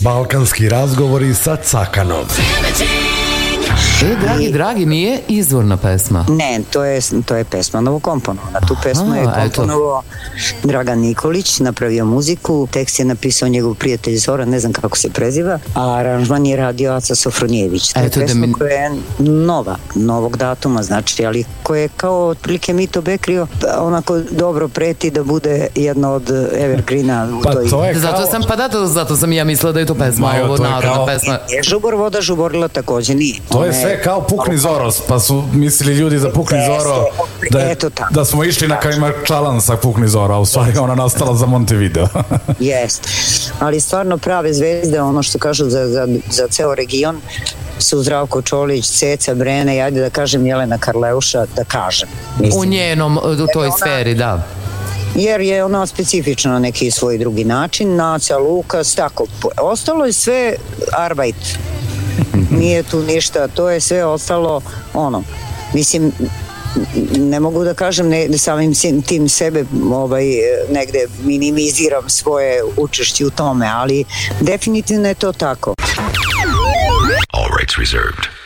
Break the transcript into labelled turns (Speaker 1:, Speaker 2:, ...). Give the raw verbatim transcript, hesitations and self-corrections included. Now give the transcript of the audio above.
Speaker 1: Balkanski razgovori sa Cakanom.
Speaker 2: E, dragi, dragi, nije izvorna pesma.
Speaker 3: Ne, to je, to je pesma novokomponovana. Tu pesmu je komponovao Dragan Nikolić, napravio muziku, tekst je napisao njegov prijatelj Zoran, ne znam kako se preziva, a aranžman je radio Aca Sofronijević. To je
Speaker 2: Eto,
Speaker 3: pesma
Speaker 2: da mi...
Speaker 3: koja je nova, novog datuma, znači, ali koja je kao otprilike Mito Bekrio, onako dobro preti da bude jedna od evergreena u
Speaker 1: pa
Speaker 3: toj...
Speaker 1: To je kao...
Speaker 2: Zato sam, pa da, zato sam ja mislila da je to pesma,
Speaker 1: Majo,
Speaker 2: ovo
Speaker 1: to je
Speaker 2: narodna
Speaker 1: kao...
Speaker 2: pesma.
Speaker 3: Je Žubor voda žuborila takođe nije.
Speaker 1: To je sve kao Pukni Zoros, pa su mislili ljudi za Pukni Zoro da, je, da smo išli na Kajmakčalan sa Pukni Zoro, a u stvari ona nastala za Montevideo.
Speaker 3: Jeste, ali stvarno prave zvezde, ono što kažu za, za, za ceo region, su Zdravko Čolić, Ceca Brene i ajde da kažem Jelena Karleuša, da kažem.
Speaker 2: Mislim. U njenom, u toj ona, sferi, da.
Speaker 3: Jer je ona specifična na neki svoj drugi način, Naca, Lukas, tako. Ostalo je sve arbajt. Nije tu ništa, to je sve ostalo ono, mislim, ne mogu da kažem, ne, samim tim sebe ovaj, negde minimiziram svoje učešće u tome, ali definitivno je to tako.
Speaker 4: All rights reserved.